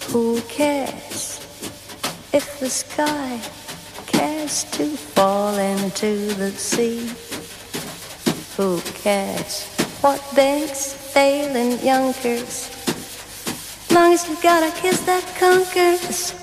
Who cares if the sky cares to fall into the sea? Who cares what banks fail in Yonkers? Long as you got a kiss that conquers.